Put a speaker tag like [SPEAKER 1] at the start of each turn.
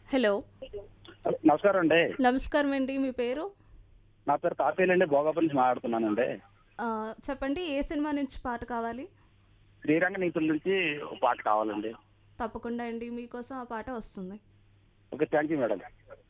[SPEAKER 1] Hello.
[SPEAKER 2] నమస్కారం అండి.
[SPEAKER 1] నమస్కారం అండి. మీ పేరు?
[SPEAKER 2] నా పేరు తాతయ్య అండి. భోగాపురం నుంచి మాట్లాడుతున్నానండి.
[SPEAKER 1] చెప్పండి, ఏ సినిమా నుంచి పాట కావాలి?
[SPEAKER 2] శ్రీరంగ నీతుల నుంచి ఒక పాట కావాలండి.
[SPEAKER 1] తప్పకుండా అండి. మీకోసం ఆ పాట వస్తుంది.
[SPEAKER 2] Okay, thank you madam.